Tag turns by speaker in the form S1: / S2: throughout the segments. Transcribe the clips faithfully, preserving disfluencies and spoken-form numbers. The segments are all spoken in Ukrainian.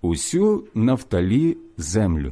S1: усю Нафталі землю.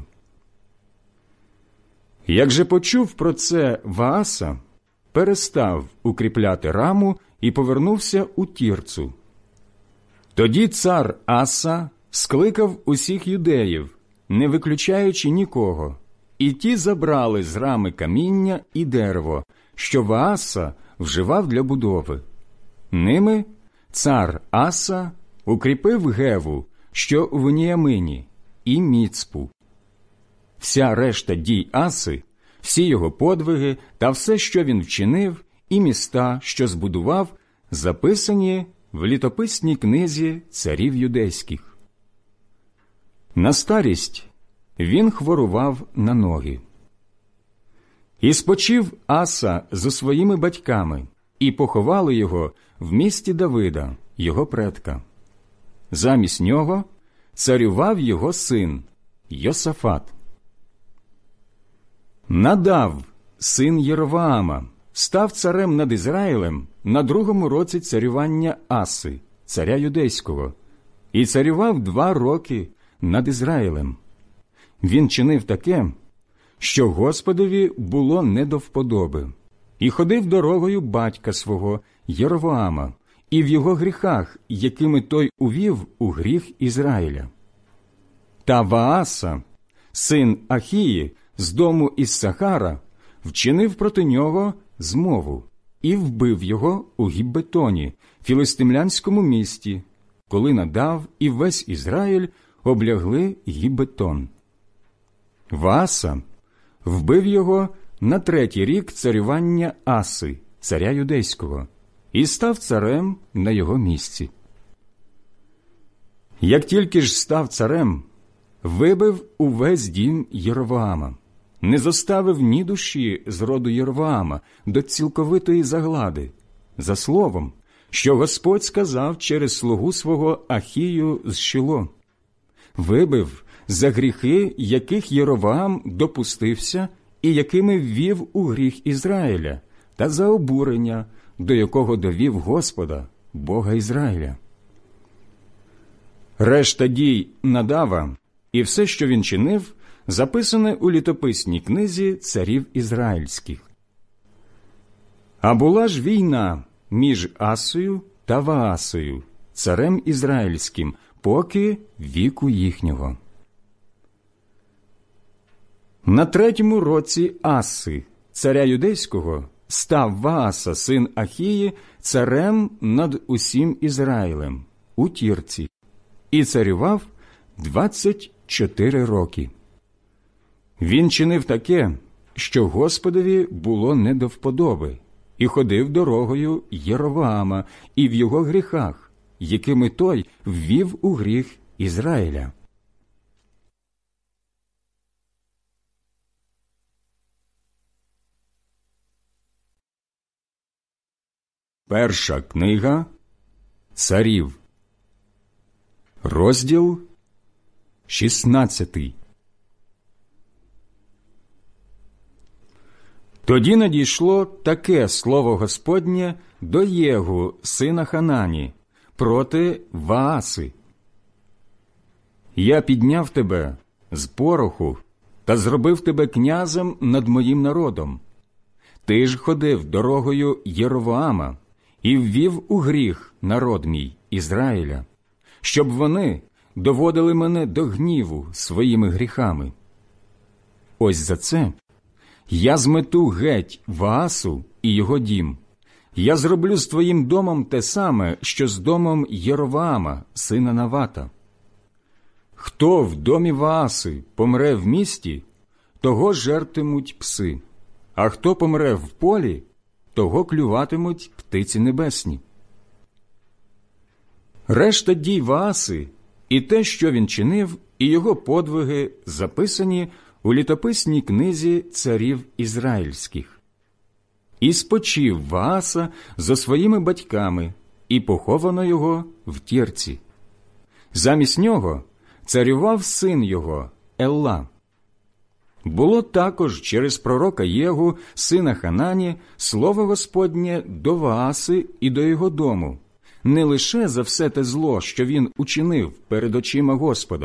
S1: Як же почув про це Вааса, перестав укріпляти Раму і повернувся у Тірцу. Тоді цар Аса скликав усіх юдеїв, не виключаючи нікого, і ті забрали з Рами каміння і дерево, що Вааса вживав для будови. Ними цар Аса укріпив Геву, що в Ніямині, і Міцпу. Вся решта дій Аси, всі його подвиги та все, що він вчинив, і міста, що збудував, записані в літописній книзі царів юдейських. На старість він хворував на ноги. І спочив Аса зо своїми батьками, і поховали його в місті Давида, його предка. Замість нього царював його син Йосафат. Надав, син Єровоама, став царем над Ізраїлем на другому році царювання Аси, царя юдейського, і царював два роки над Ізраїлем. Він чинив таке, що Господові було не до вподоби, і ходив дорогою батька свого Єровоама, і в його гріхах, якими той увів у гріх Ізраїля. Та Вааса, син Ахії, з дому Іссахара, вчинив проти нього змову і вбив його у Гіббетоні, філистимлянському місті, коли Надав і весь Ізраїль облягли Гіббетон. Вааса вбив його на третій рік царювання Аси, царя юдейського, і став царем на його місці. Як тільки ж став царем, вибив увесь дім Єровоама, не зоставив ні душі з роду Єровоама до цілковитої заглади, за словом, що Господь сказав через слугу свого Ахію з Шило. Вибив за гріхи, яких Єровоам допустився і якими ввів у гріх Ізраїля, та за обурення, до якого довів Господа, Бога Ізраїля. Решта дій Надава і все, що він чинив, записане у літописній книзі царів ізраїльських. А була ж війна між Асою та Ваасою, царем ізраїльським, поки віку їхнього. На третьому році Аси, царя юдейського, став Вааса, син Ахії, царем над усім Ізраїлем у Тірці, і царював двадцять чотири роки. Він чинив таке, що Господові було не до вподоби, і ходив дорогою Єровоама і в його гріхах, якими той ввів у гріх Ізраїля. Перша книга Царів, розділ шістнадцятий. Тоді надійшло таке слово Господнє до Єгу, сина Ханані, проти Вааси. «Я підняв тебе з пороху та зробив тебе князем над моїм народом. Ти ж ходив дорогою Єровоама і ввів у гріх народ мій, Ізраїля, щоб вони доводили мене до гніву своїми гріхами. Ось за це я змету геть Ваасу і його дім. Я зроблю з твоїм домом те саме, що з домом Єровоама, сина Навата. Хто в домі Вааси помре в місті, того жертимуть пси, а хто помре в полі, того клюватимуть птиці небесні». Решта дій Вааси і те, що він чинив, і його подвиги записані у літописній книзі царів ізраїльських. І спочив Вааса зо своїми батьками, і поховано його в Тірці. Замість нього царював син його Елла. Було також через пророка Єгу, сина Ханані, слово Господнє до Вааси і до його дому, не лише за все те зло, що він учинив перед очима Господа,